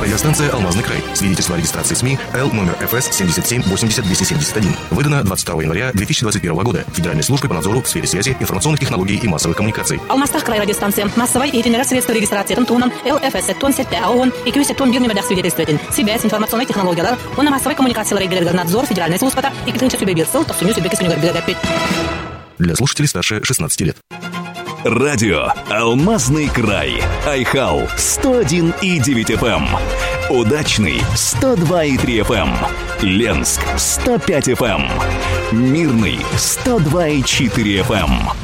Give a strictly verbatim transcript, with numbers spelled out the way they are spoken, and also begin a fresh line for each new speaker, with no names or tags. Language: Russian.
Радиостанция «Алмазный край». Свидетельство о регистрации СМИ Л номер эф эс семьдесят семь восемьдесят двести семьдесят один. Выдано двадцать второго января две тысячи двадцать первого года Федеральной службой по надзору в сфере связи, информационных технологий и массовых коммуникаций.
Алмазтах край радиостанция. Массовой и генерация средства регистрации тонтуном Л эф эс тон сетте аон и кюсе тон бирни медах свидетельствователь. Сибэс информационной технологиялар. Он на массовой коммуникации регулярный надзор Федеральной службы и китынча себе бирсел, то суню себе кисуню горбилегапить.
Для слушателей старше шестнадцати лет.
Радио «Алмазный край». Айхау сто один и девять эф эм. Удачный сто два и три эф эм. Ленск сто пять эф эм. Мирный сто два и четыре эф эм.